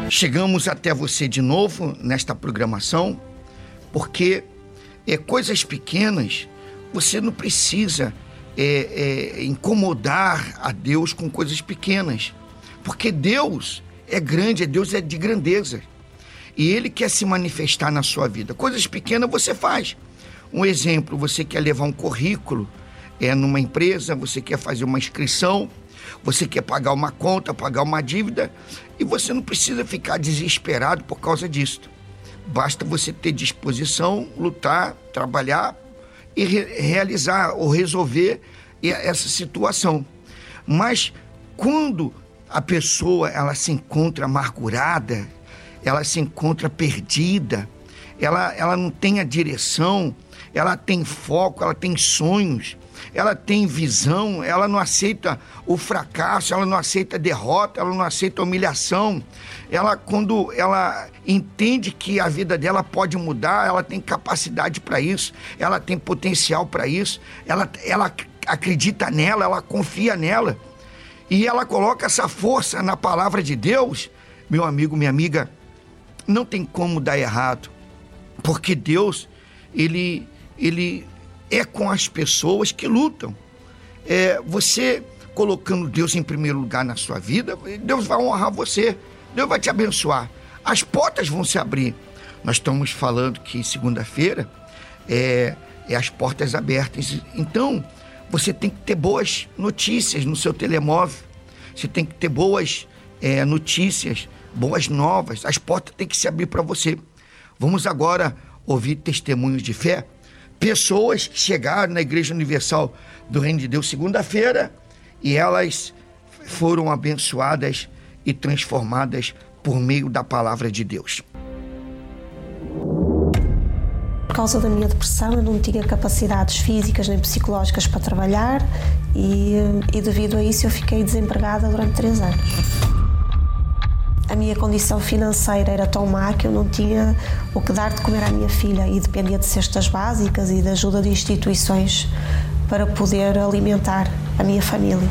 Chegamos até você de novo nesta programação, porque coisas pequenas, você não precisa incomodar a Deus com coisas pequenas, porque Deus é grande, Deus é de grandeza, e Ele quer se manifestar na sua vida. Coisas pequenas você faz. Um exemplo, você quer levar um currículo numa empresa, você quer fazer uma inscrição, você quer pagar uma conta, pagar uma dívida, e você não precisa ficar desesperado por causa disso. Basta você ter disposição, lutar, trabalhar e realizar ou resolver essa situação. Mas quando a pessoa ela se encontra amargurada, ela se encontra perdida, ela não tem a direção, ela tem foco, ela tem sonhos, ela tem visão, ela não aceita o fracasso, ela não aceita a derrota, ela não aceita a humilhação. Quando ela entende que a vida dela pode mudar, ela tem capacidade para isso, ela tem potencial para isso, ela acredita nela, ela confia nela, e ela coloca essa força na palavra de Deus, meu amigo, minha amiga, não tem como dar errado, porque Deus, Ele é com as pessoas que lutam. Você colocando Deus em primeiro lugar na sua vida, Deus vai honrar você, Deus vai te abençoar, as portas vão se abrir. Nós estamos falando que segunda-feira as portas abertas, então você tem que ter boas notícias no seu telemóvel, você tem que ter boas notícias, boas novas, as portas têm que se abrir para você. Vamos agora ouvir testemunhos de fé, pessoas que chegaram na Igreja Universal do Reino de Deus segunda-feira e elas foram abençoadas e transformadas por meio da palavra de Deus. Por causa da minha depressão, eu não tinha capacidades físicas nem psicológicas para trabalhar e devido a isso eu fiquei desempregada durante 3 anos. A minha condição financeira era tão má que eu não tinha o que dar de comer à minha filha e dependia de cestas básicas e da ajuda de instituições para poder alimentar a minha família.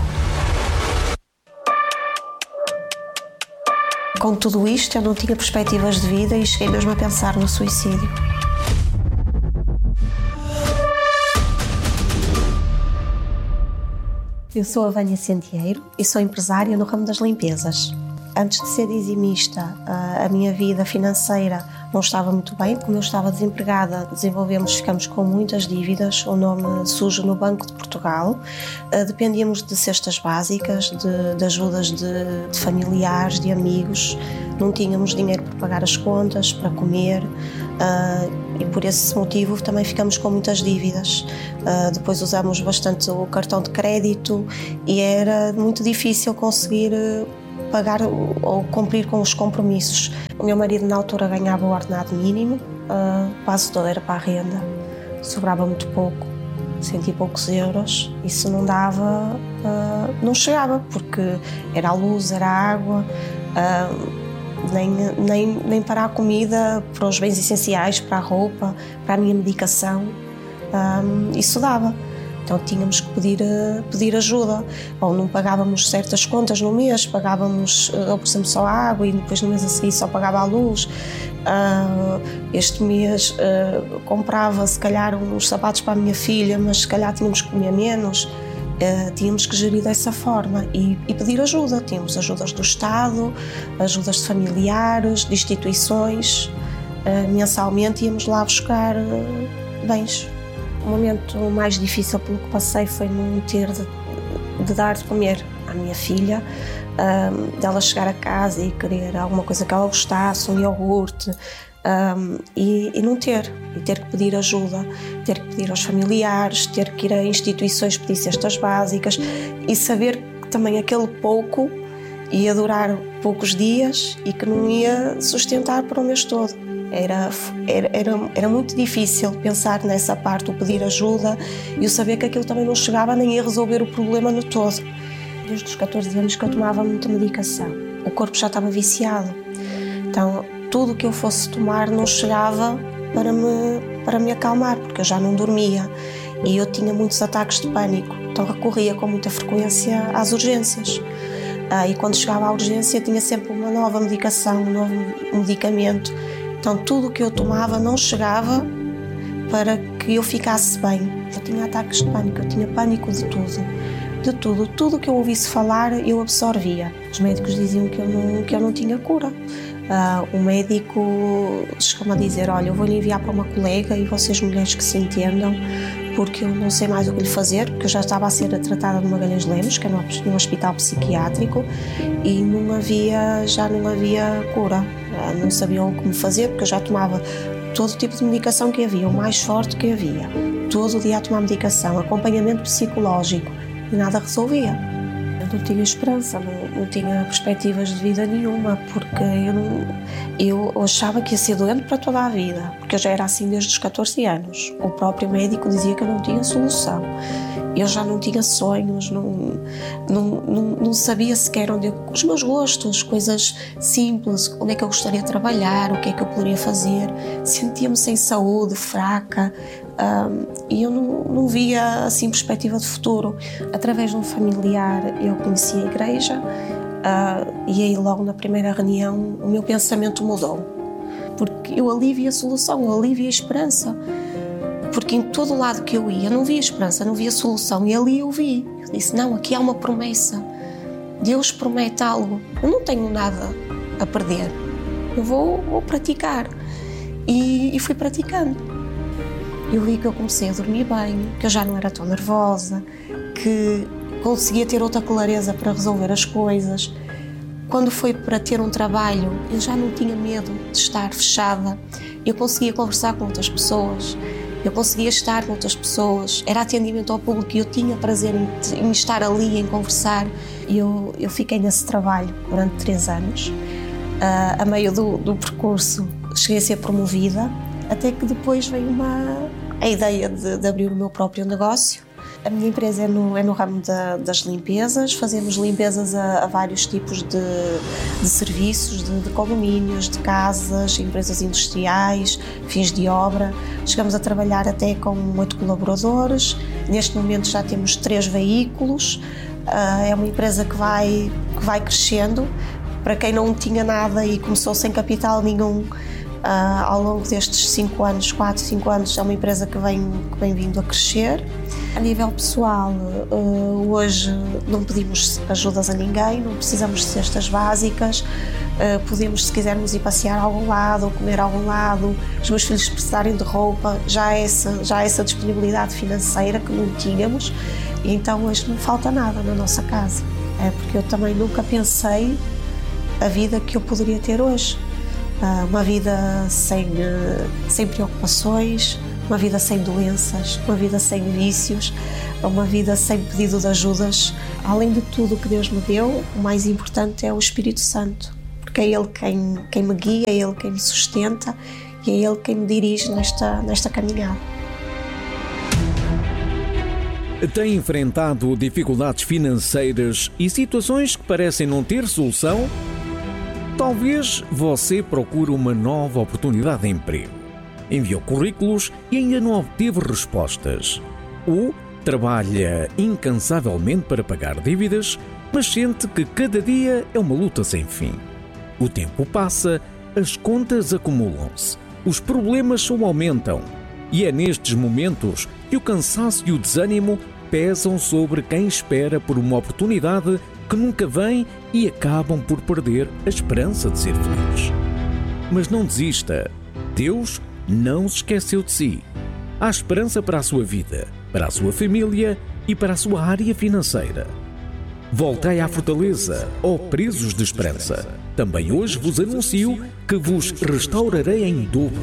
Com tudo isto, eu não tinha perspectivas de vida e cheguei mesmo a pensar no suicídio. Eu sou a Vânia Centeiro e sou empresária no ramo das limpezas. Antes de ser dizimista, a minha vida financeira não estava muito bem. Como eu estava desempregada, ficamos com muitas dívidas, o nome sujo no Banco de Portugal. Dependíamos de cestas básicas, de ajudas de familiares, de amigos. Não tínhamos dinheiro para pagar as contas, para comer, e por esse motivo também ficamos com muitas dívidas. Depois usamos bastante o cartão de crédito e era muito difícil conseguir pagar ou cumprir com os compromissos. O meu marido na altura ganhava o ordenado mínimo, quase todo era para a renda, sobrava muito pouco, 100 e poucos euros, isso não dava, não chegava, porque era a luz, era a água, nem para a comida, para os bens essenciais, para a roupa, para a minha medicação, isso dava. Então tínhamos que pedir ajuda, ou não pagávamos certas contas no mês, pagávamos, ou por exemplo, só a água e depois no mês a seguir só pagava a luz. Este mês comprava se calhar uns sapatos para a minha filha, mas se calhar tínhamos que comer menos. Tínhamos que gerir dessa forma e pedir ajuda. Tínhamos ajudas do Estado, ajudas de familiares, de instituições. Mensalmente íamos lá buscar bens. O momento mais difícil pelo que passei foi não ter de dar de comer à minha filha, dela chegar a casa e querer alguma coisa que ela gostasse, um iogurte, e não ter, e ter que pedir ajuda, ter que pedir aos familiares, ter que ir a instituições pedir cestas básicas e saber que também aquele pouco ia durar poucos dias e que não ia sustentar para o mês todo. Era muito difícil pensar nessa parte, o pedir ajuda e o saber que aquilo também não chegava nem ia resolver o problema no todo. Desde os 14 anos que eu tomava muita medicação, o corpo já estava viciado, então tudo o que eu fosse tomar não chegava para me acalmar, porque eu já não dormia e eu tinha muitos ataques de pânico, então recorria com muita frequência às urgências. E quando chegava à urgência tinha sempre uma nova medicação, um novo medicamento. Então tudo o que eu tomava não chegava para que eu ficasse bem. Eu tinha ataques de pânico, eu tinha pânico de tudo. Tudo que eu ouvisse falar eu absorvia. Os médicos diziam que eu não tinha cura. O médico chegou-me a dizer: olha, eu vou-lhe enviar para uma colega e vocês mulheres que se entendam, porque eu não sei mais o que lhe fazer, porque eu já estava a ser tratada no Magalhães Lemos, que é num hospital psiquiátrico, e já não havia cura. Não sabiam o que me fazer, porque eu já tomava todo tipo de medicação que havia, o mais forte que havia. Todo o dia a tomar medicação, acompanhamento psicológico, e nada resolvia. Eu não tinha esperança, não tinha perspectivas de vida nenhuma, porque eu achava que ia ser doente para toda a vida, porque eu já era assim desde os 14 anos. O próprio médico dizia que eu não tinha solução. Eu já não tinha sonhos, não sabia sequer os meus gostos, coisas simples, onde é que eu gostaria de trabalhar, o que é que eu poderia fazer. Sentia-me sem saúde, fraca, e eu não via assim perspectiva de futuro. Através de um familiar eu conheci a igreja, e aí logo na primeira reunião o meu pensamento mudou, porque eu ali via solução, eu ali via esperança. Porque em todo o lado que eu ia, não via esperança, não via solução, e ali eu vi. Eu disse: não, aqui há uma promessa. Deus promete algo. Eu não tenho nada a perder. Eu vou praticar. E fui praticando. Eu vi que eu comecei a dormir bem, que eu já não era tão nervosa, que conseguia ter outra clareza para resolver as coisas. Quando foi para ter um trabalho, eu já não tinha medo de estar fechada. Eu conseguia conversar com outras pessoas. Eu conseguia estar com outras pessoas, era atendimento ao público e eu tinha prazer em estar ali, em conversar. E eu fiquei nesse trabalho durante 3 anos. A meio do percurso cheguei a ser promovida, até que depois veio a ideia de abrir o meu próprio negócio. A minha empresa é no ramo das limpezas, fazemos limpezas a vários tipos de serviços, de condomínios, de casas, empresas industriais, fins de obra. Chegamos a trabalhar até com 8 colaboradores, neste momento já temos 3 veículos, é uma empresa que vai crescendo. Para quem não tinha nada e começou sem capital nenhum, ao longo destes 5 anos, 4, 5 anos, é uma empresa que vem vindo a crescer. A nível pessoal, hoje não pedimos ajudas a ninguém, não precisamos de cestas básicas, podemos, se quisermos, ir passear a algum lado ou comer a algum lado, os meus filhos precisarem de roupa, já há essa disponibilidade financeira que não tínhamos, e então hoje não falta nada na nossa casa. Porque eu também nunca pensei a vida que eu poderia ter hoje. Uma vida sem preocupações, uma vida sem doenças, uma vida sem vícios, uma vida sem pedido de ajudas. Além de tudo o que Deus me deu, o mais importante é o Espírito Santo, porque é Ele quem me guia, é Ele quem me sustenta e é Ele quem me dirige nesta caminhada. Tem enfrentado dificuldades financeiras e situações que parecem não ter solução? Talvez você procure uma nova oportunidade de emprego. Enviou currículos e ainda não obteve respostas. Ou trabalha incansavelmente para pagar dívidas, mas sente que cada dia é uma luta sem fim. O tempo passa, as contas acumulam-se, os problemas só aumentam. E é nestes momentos que o cansaço e o desânimo pesam sobre quem espera por uma oportunidade que nunca vem e acabam por perder a esperança de ser feliz. Mas não desista. Deus não se esqueceu de si. Há esperança para a sua vida, para a sua família e para a sua área financeira. Voltai à fortaleza, ó presos de esperança. Também hoje vos anuncio que vos restaurarei em dobro.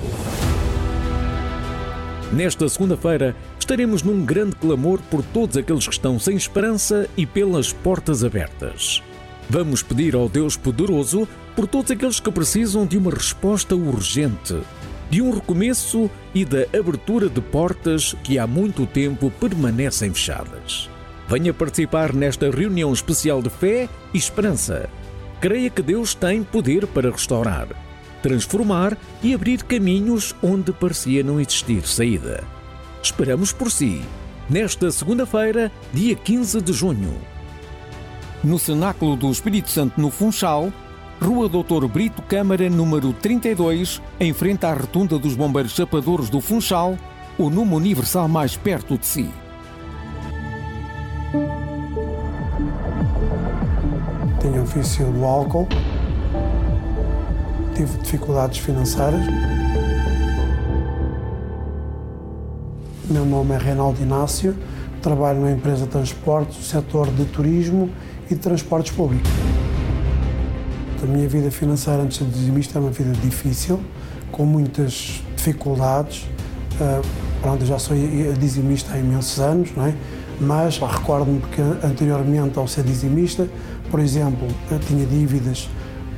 Nesta segunda-feira, estaremos num grande clamor por todos aqueles que estão sem esperança e pelas portas abertas. Vamos pedir ao Deus poderoso por todos aqueles que precisam de uma resposta urgente, de um recomeço e da abertura de portas que há muito tempo permanecem fechadas. Venha participar nesta reunião especial de fé e esperança. Creia que Deus tem poder para restaurar, transformar e abrir caminhos onde parecia não existir saída. Esperamos por si, nesta segunda-feira, dia 15 de junho. no Cenáculo do Espírito Santo, no Funchal, Rua Doutor Brito Câmara, número 32, em frente à Rotunda dos Bombeiros Chapadores do Funchal, o número universal mais perto de si. Tinha o vício do álcool, tive dificuldades financeiras. Meu nome é Reinaldo Inácio, trabalho na empresa de transportes, no setor de turismo e de transportes públicos. A minha vida financeira antes de ser dizimista era uma vida difícil, com muitas dificuldades. Eu já sou dizimista há imensos anos, não é? Mas recordo-me que anteriormente ao ser dizimista, por exemplo, eu tinha dívidas,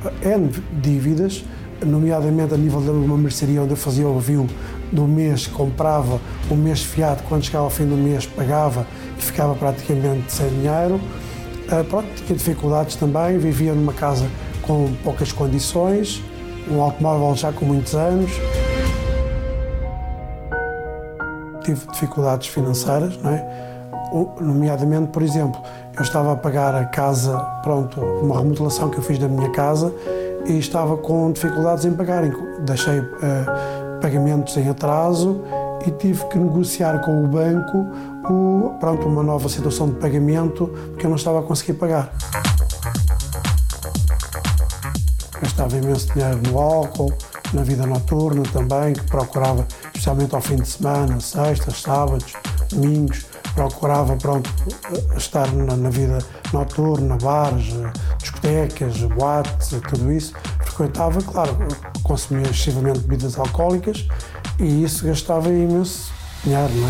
nomeadamente a nível de uma mercearia onde eu fazia o review do mês, comprava o mês fiado, quando chegava ao fim do mês pagava e ficava praticamente sem dinheiro. Tinha dificuldades também, vivia numa casa com poucas condições, um automóvel já com muitos anos. Tive dificuldades financeiras, não é? Nomeadamente, por exemplo, eu estava a pagar a casa, uma remodelação que eu fiz da minha casa e estava com dificuldades em pagar. Deixei pagamentos em atraso e tive que negociar com o banco uma nova situação de pagamento porque eu não estava a conseguir pagar. Gastava imenso dinheiro no álcool, na vida noturna também, que procurava, especialmente ao fim de semana, sextas, sábados, domingos, procurava estar na vida noturna, bares, discotecas, boates, tudo isso. Frequentava, claro, consumia excessivamente bebidas alcoólicas e isso gastava imenso dinheiro, não é?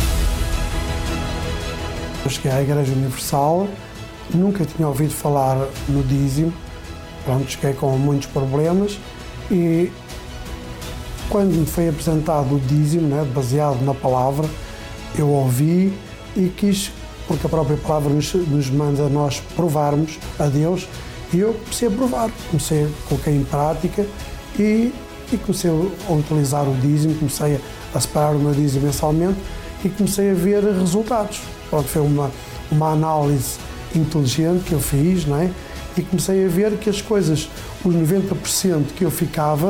Eu cheguei à Igreja Universal, nunca tinha ouvido falar no dízimo, cheguei com muitos problemas e quando me foi apresentado o dízimo, né, baseado na palavra, eu ouvi e quis, porque a própria palavra nos manda a nós provarmos a Deus, e eu comecei a provar, coloquei em prática e comecei a utilizar o dízimo, comecei a separar o meu dízimo mensalmente e comecei a ver resultados. Foi uma análise inteligente que eu fiz, não é? E comecei a ver que as coisas, os 90% que eu ficava,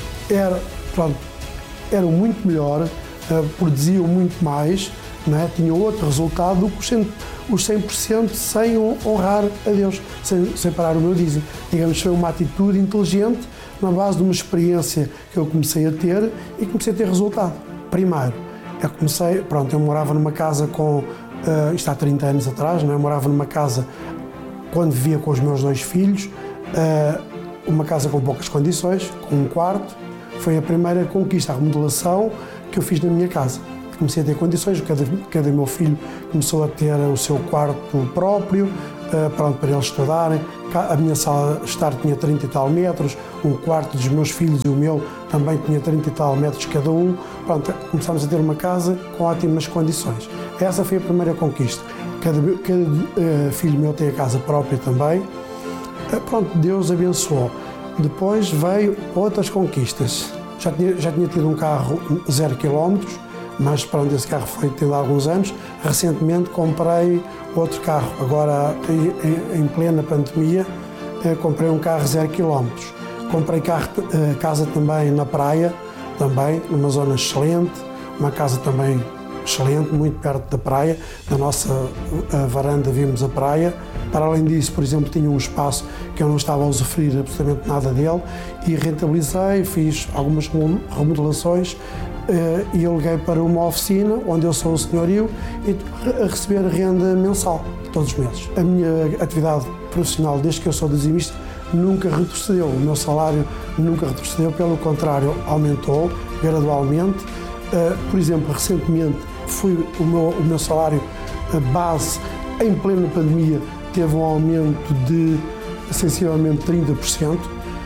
eram muito melhor, produziam muito mais, não é? Tinham outro resultado do que os 100% sem honrar a Deus, sem parar o meu dízimo. Digamos, foi uma atitude inteligente na base de uma experiência que eu comecei a ter e comecei a ter resultado. Primeiro, eu morava numa casa isto há 30 anos atrás, não é? Eu morava numa casa quando vivia com os meus 2 filhos, uma casa com poucas condições, com um quarto. Foi a primeira conquista, a remodelação que eu fiz na minha casa. Comecei a ter condições, cada meu filho começou a ter o seu quarto próprio, para eles estudarem. A minha sala de estar tinha 30 e tal metros, um quarto dos meus filhos e o meu também tinha 30 e tal metros cada um. Começámos a ter uma casa com ótimas condições. Essa foi a primeira conquista. Cada filho meu tem a casa própria também. Deus abençoou. Depois veio outras conquistas. Já tinha tido um carro 0 km, mas esse carro foi tido há alguns anos. Recentemente comprei outro carro. Agora, em plena pandemia, comprei um carro 0 km. Comprei casa também na praia, também numa zona excelente, uma casa também excelente, muito perto da praia. Na nossa varanda vimos a praia. Para além disso, por exemplo, tinha um espaço que eu não estava a usufruir absolutamente nada dele e rentabilizei, fiz algumas remodelações e aluguei para uma oficina onde eu sou o senhorio e a receber renda mensal todos os meses. A minha atividade profissional, desde que eu sou dizimista, nunca retrocedeu. O meu salário nunca retrocedeu, pelo contrário, aumentou gradualmente. Por exemplo, recentemente o meu salário base em plena pandemia teve um aumento de sensivelmente 30%.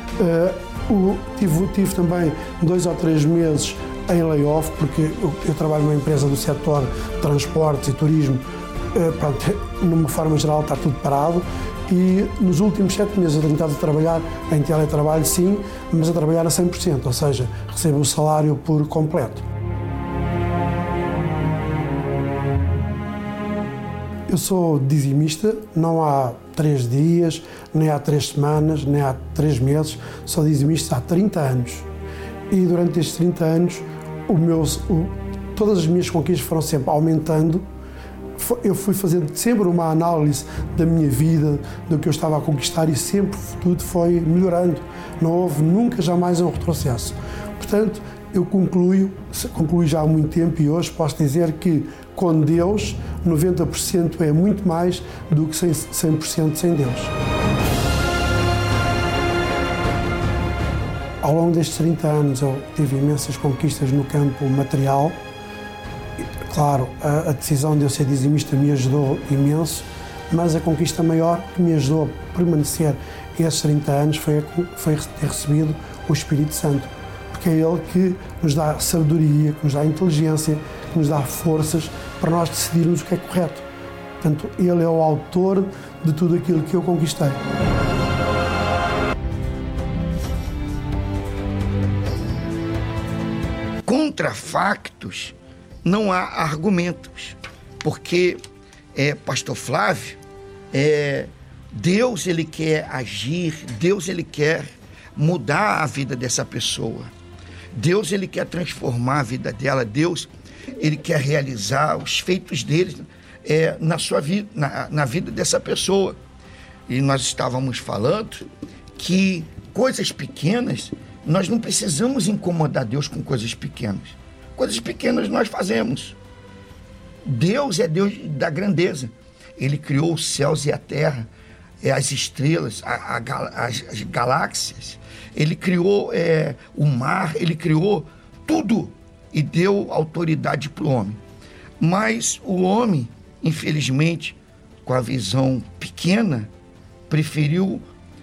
Tive também 2 ou 3 meses em layoff, porque eu trabalho numa empresa do setor de transportes e turismo. Numa forma geral está tudo parado e nos últimos 7 meses eu tenho estado a trabalhar em teletrabalho, sim, mas a trabalhar a 100%, ou seja, recebo o salário por completo. Eu Eu sou dizimista, não há 3 dias, nem há 3 semanas, nem há 3 meses, sou dizimista há 30 anos. E durante estes 30 anos, todas as minhas conquistas foram sempre aumentando. Eu fui fazendo sempre uma análise da minha vida, do que eu estava a conquistar, e sempre tudo foi melhorando. Não houve nunca, jamais um retrocesso. Portanto, eu concluí já há muito tempo, e hoje posso dizer que com Deus 90% é muito mais do que 100% sem Deus. Ao longo destes 30 anos eu tive imensas conquistas no campo material. Claro, a decisão de eu ser dizimista me ajudou imenso, mas a conquista maior que me ajudou a permanecer esses 30 anos foi ter recebido o Espírito Santo, porque é Ele que nos dá sabedoria, que nos dá inteligência, que nos dá forças para nós decidirmos o que é correto. Portanto, Ele é o autor de tudo aquilo que eu conquistei. Contra factos não há argumentos, porque, Pastor Flávio, Deus ele quer agir, Deus ele quer mudar a vida dessa pessoa, Deus ele quer transformar a vida dela, Deus ele quer realizar os feitos dele na sua vida, na vida dessa pessoa. E nós estávamos falando que coisas pequenas, nós não precisamos incomodar Deus com coisas pequenas. Coisas pequenas nós fazemos. Deus é Deus da grandeza. Ele criou os céus e a terra, as estrelas, as galáxias. Ele criou o mar, ele criou tudo e deu autoridade para o homem. Mas o homem, infelizmente, com a visão pequena, preferiu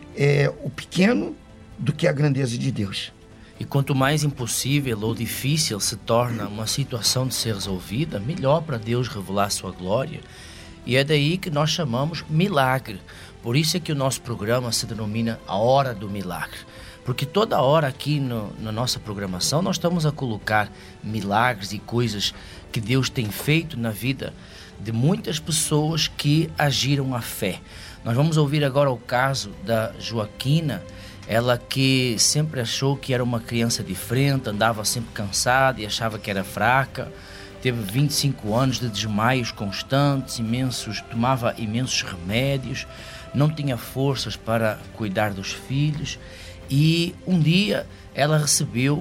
o pequeno do que a grandeza de Deus. E quanto mais impossível ou difícil se torna uma situação de ser resolvida, melhor para Deus revelar sua glória. E é daí que nós chamamos milagre. Por isso é que o nosso programa se denomina a Hora do Milagre. Porque toda hora aqui na nossa programação nós estamos a colocar milagres e coisas que Deus tem feito na vida de muitas pessoas que agiram à fé. Nós vamos ouvir agora o caso da Joaquina. Ela que sempre achou que era uma criança diferente, andava sempre cansada e achava que era fraca. Teve 25 anos de desmaios constantes, tomava imensos remédios, não tinha forças para cuidar dos filhos. E um dia ela recebeu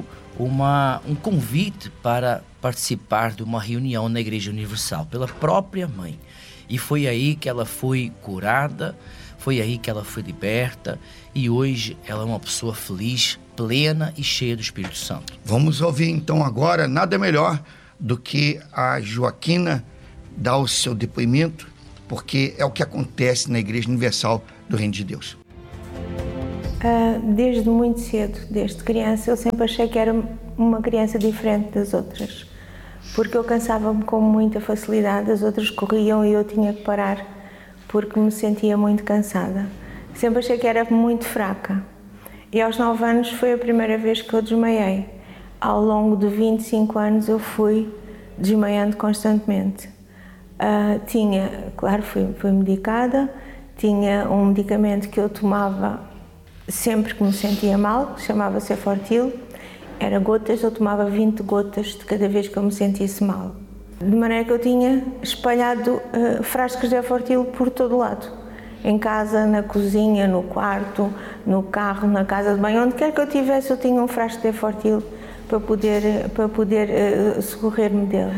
um convite para participar de uma reunião na Igreja Universal pela própria mãe. E foi aí que ela foi curada, foi aí que ela foi liberta, e hoje ela é uma pessoa feliz, plena e cheia do Espírito Santo. Vamos ouvir então agora, nada melhor do que a Joaquina dar o seu depoimento, porque é o que acontece na Igreja Universal do Reino de Deus. Desde muito cedo, desde criança, eu sempre achei que era uma criança diferente das outras, porque eu cansava-me com muita facilidade, as outras corriam e eu tinha que parar, porque me sentia muito cansada. Sempre achei que era muito fraca. E aos 9 anos foi a primeira vez que eu desmaiei. Ao longo de 25 anos eu fui desmaiando constantemente. Fui medicada, tinha um medicamento que eu tomava sempre que me sentia mal, chamava-se Cefortil. Era gotas, eu tomava 20 gotas de cada vez que eu me sentisse mal. De maneira que eu tinha espalhado frascos de Cefortil por todo o lado. Em casa, na cozinha, no quarto, no carro, na casa de banho, onde quer que eu tivesse, eu tinha um frasco de Cefortil para poder socorrer-me dele.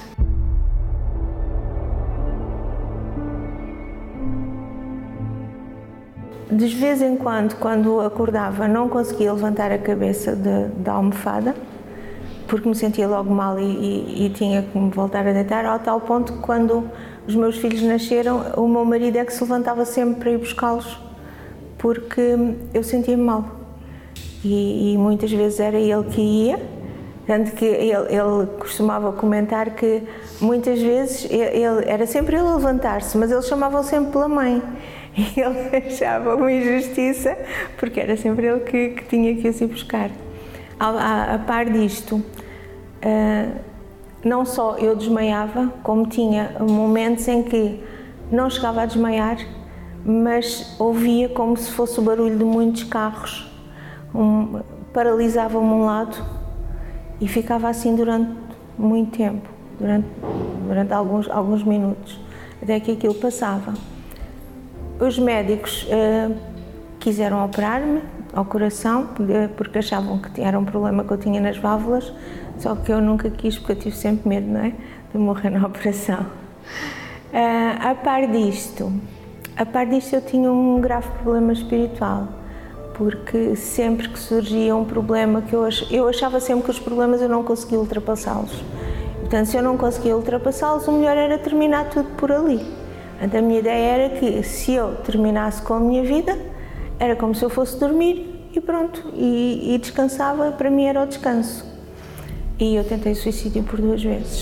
De vez em quando acordava, não conseguia levantar a cabeça da almofada, porque me sentia logo mal e tinha que me voltar a deitar, ao tal ponto que quando os meus filhos nasceram, o meu marido é que se levantava sempre para ir buscá-los, porque eu sentia-me mal. E muitas vezes era ele que ia, tanto que ele costumava comentar que muitas vezes era sempre ele a levantar-se, mas eles chamavam sempre pela mãe. E ele achava uma injustiça, porque era sempre ele que tinha que os ir buscar. A par disto, não só eu desmaiava, como tinha momentos em que não chegava a desmaiar, mas ouvia como se fosse o barulho de muitos carros, paralisava-me um lado e ficava assim durante muito tempo, durante alguns minutos, até que aquilo passava. Os médicos quiseram operar-me ao coração, porque achavam que era um problema que eu tinha nas válvulas, só que eu nunca quis, porque eu tive sempre medo, não é? De morrer na operação. A par disto eu tinha um grave problema espiritual, porque sempre que surgia um problema que eu achava sempre que os problemas eu não conseguia ultrapassá-los. Portanto, se eu não conseguia ultrapassá-los, o melhor era terminar tudo por ali. Portanto, a minha ideia era que se eu terminasse com a minha vida, era como se eu fosse dormir e pronto, e descansava, para mim era o descanso. E eu tentei suicídio por 2 vezes.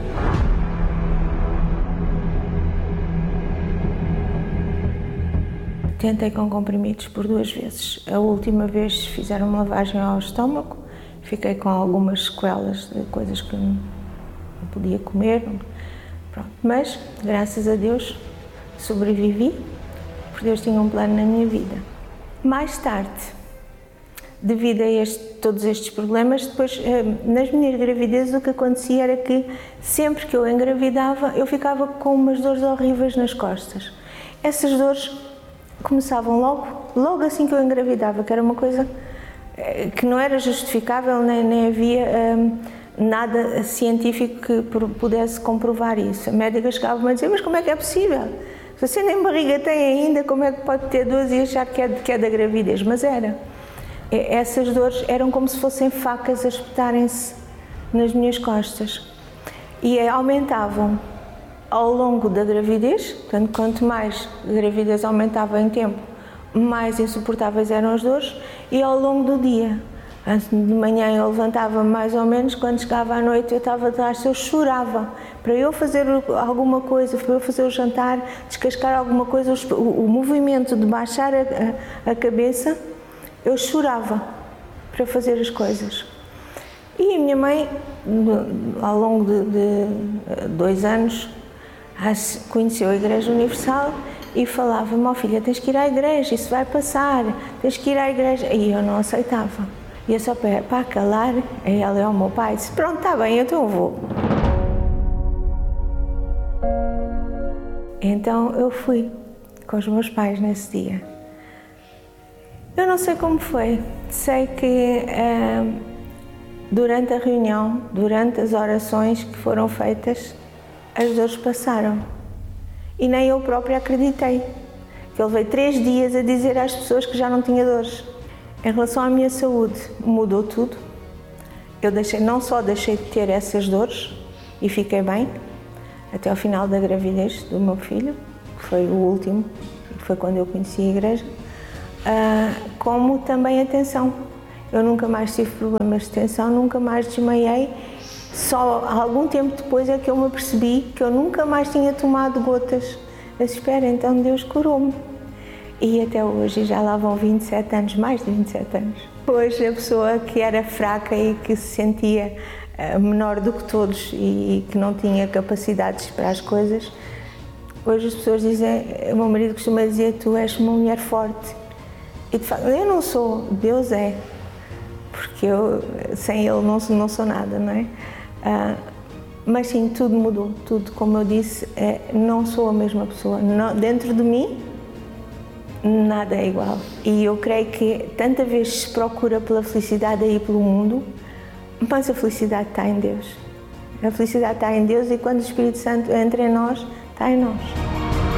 Tentei com comprimidos por 2 vezes. A última vez fizeram uma lavagem ao estômago, fiquei com algumas sequelas de coisas que não podia comer. Pronto. Mas, graças a Deus, sobrevivi, porque Deus tinha um plano na minha vida. Mais tarde, devido a todos estes problemas, depois, nas minhas gravidezes, o que acontecia era que, sempre que eu engravidava, eu ficava com umas dores horríveis nas costas. Essas dores começavam logo assim que eu engravidava, que era uma coisa que não era justificável, nem havia nada científico que pudesse comprovar isso. A médica chegava-me a dizer, mas como é que é possível? Se você nem barriga tem ainda, como é que pode ter dores e achar que é da gravidez? Mas era. Essas dores eram como se fossem facas a espetarem-se nas minhas costas. E aumentavam ao longo da gravidez, portanto, quanto mais a gravidez aumentava em tempo, mais insuportáveis eram as dores, e ao longo do dia. Antes de manhã eu levantava mais ou menos, quando chegava à noite eu estava atrás, eu chorava. Para eu fazer alguma coisa, para eu fazer o jantar, descascar alguma coisa, o movimento de baixar a cabeça, eu chorava para fazer as coisas. E a minha mãe, ao longo de 2 anos, conheceu a Igreja Universal e falava, ó filha, tens que ir à igreja, isso vai passar, tens que ir à igreja. E eu não aceitava. E eu só para calar, ela é o meu pai, disse, pronto, está bem, então eu vou. Então eu fui com os meus pais nesse dia. Eu não sei como foi, sei que durante a reunião, durante as orações que foram feitas, as dores passaram. E nem eu própria acreditei. Que eu levei 3 dias a dizer às pessoas que já não tinha dores. Em relação à minha saúde, mudou tudo. Eu não só deixei de ter essas dores e fiquei bem, até ao final da gravidez do meu filho, que foi o último, que foi quando eu conheci a igreja, como também a tensão. Eu nunca mais tive problemas de tensão, nunca mais desmaiei. Só algum tempo depois é que eu me apercebi que eu nunca mais tinha tomado gotas. Eu disse, espera, então Deus curou-me. E até hoje, já lá vão 27 anos, mais de 27 anos. Hoje a pessoa que era fraca e que se sentia menor do que todos e que não tinha capacidades para as coisas, hoje as pessoas dizem, o meu marido costuma dizer, tu és uma mulher forte. E de facto, eu não sou, Deus é. Porque eu, sem Ele, não sou nada, não é? Mas sim, tudo mudou, tudo, como eu disse, não sou a mesma pessoa. Dentro de mim, nada é igual. E eu creio que tanta vez se procura pela felicidade aí pelo mundo, mas a felicidade está em Deus. A felicidade está em Deus e quando o Espírito Santo entra em nós, está em nós.